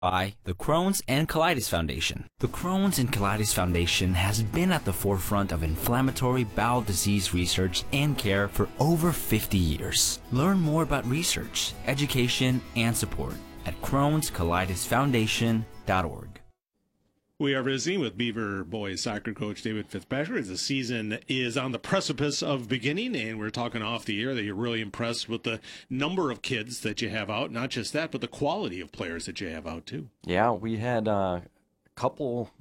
by the Crohn's and Colitis Foundation. The Crohn's and Colitis Foundation has been at the forefront of inflammatory bowel disease research and care for over 50 years. Learn more about research, education, and support at Crohn'sColitisFoundation.org. We are visiting with Beaver boys soccer coach David Fitzpatrick as the season is on the precipice of beginning, and we're talking off the air that you're really impressed with the number of kids that you have out. Not just that, but the quality of players that you have out too. Yeah, we had a couple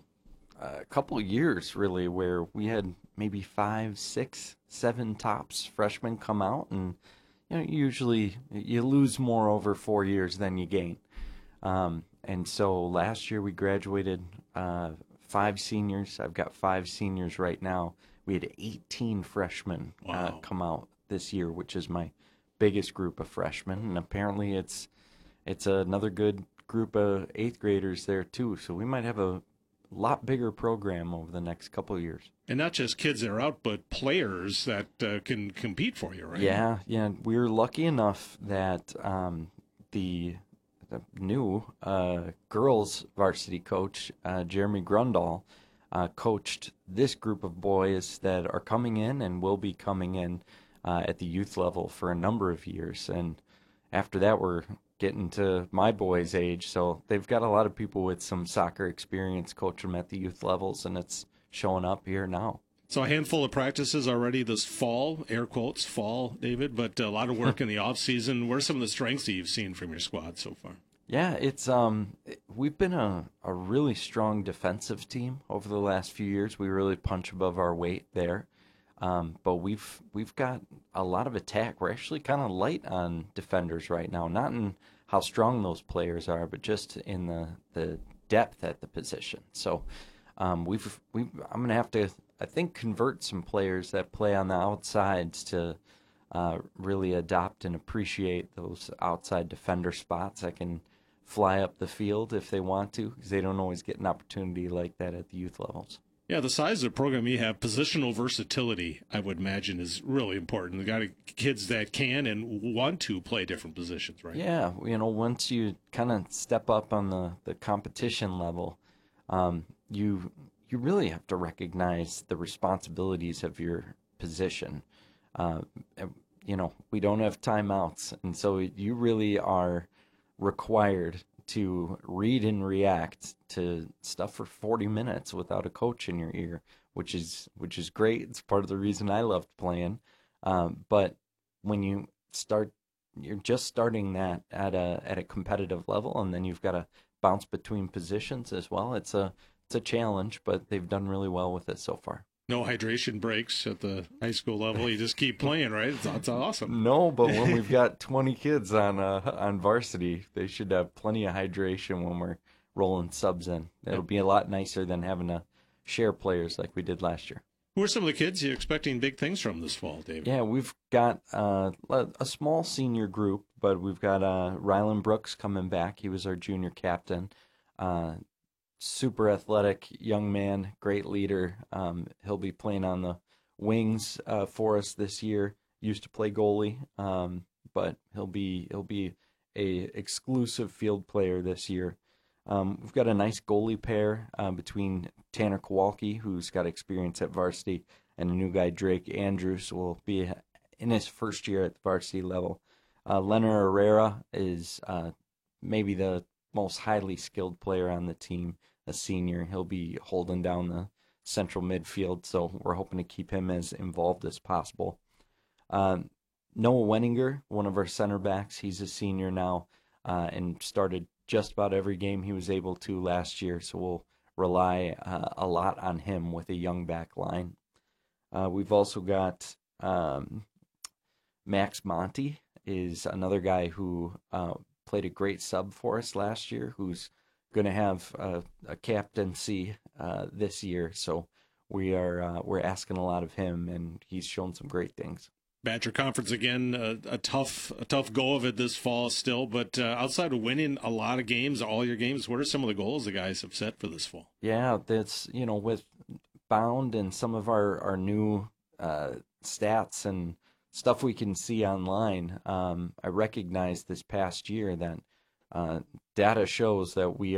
years really where we had maybe 5, 6, 7 tops freshmen come out, and usually you lose more over 4 years than you gain. And so last year we graduated 5 seniors. I've got 5 seniors right now. We had 18 freshmen come out this year, which is my biggest group of freshmen. And apparently it's another good group of 8th graders there too. So we might have a lot bigger program over the next couple of years. And not just kids that are out, but players that can compete for you, right? Yeah. We're lucky enough that the new girls varsity coach, Jeremy Grundall, coached this group of boys that are coming in and will be coming in at the youth level for a number of years. And after that, we're getting to my boys' age. So they've got a lot of people with some soccer experience coach them at the youth levels, and it's showing up here now. So a handful of practices already this fall, air quotes, fall, David, but a lot of work in the off season. What are some of the strengths that you've seen from your squad so far? Yeah, it's we've been a really strong defensive team over the last few years. We really punch above our weight there. But we've got a lot of attack. We're actually kind of light on defenders right now, not in how strong those players are, but just in the depth at the position. So I'm going to have to, I think, convert some players that play on the outsides to really adopt and appreciate those outside defender spots that can fly up the field if they want to, because they don't always get an opportunity like that at the youth levels. Yeah, the size of the program you have, positional versatility, I would imagine, is really important. You got kids that can and want to play different positions, right? Yeah, once you kind of step up on the competition level, you really have to recognize the responsibilities of your position. We don't have timeouts, and so you really are required to read and react to stuff for 40 minutes without a coach in your ear, which is great. It's part of the reason I loved playing. But when you're just starting that at a competitive level, and then you've got to bounce between positions as well. It's a challenge, but they've done really well with it so far. No hydration breaks at the high school level. You just keep playing, right? It's awesome. No, but when we've got 20 kids on varsity, they should have plenty of hydration when we're rolling subs in. It'll be a lot nicer than having to share players like we did last year. Who are some of the kids you're expecting big things from this fall, David? Yeah, we've got a small senior group, but we've got Rylan Brooks coming back. He was our junior captain. Super athletic young man, great leader. He'll be playing on the wings for us this year. Used to play goalie, but he'll be a exclusive field player this year. We've got a nice goalie pair between Tanner Kowalski, who's got experience at varsity, and a new guy, Drake Andrews, will be in his first year at the varsity level. Leonard Herrera is maybe the most highly skilled player on the team, a senior. He'll be holding down the central midfield, so we're hoping to keep him as involved as possible. Noah Wenninger, one of our center backs, he's a senior now and started just about every game he was able to last year, so we'll rely a lot on him with a young back line. We've also got Max Monty is another guy who played a great sub for us last year, who's going to have a captaincy this year. So we're asking a lot of him, and he's shown some great things. Badger Conference again, a tough go of it this fall still, but outside of winning a lot of games, all your games, what are some of the goals the guys have set for this fall? Yeah, that's, with Bound and some of our new stats and stuff we can see online, I recognized this past year that data shows that we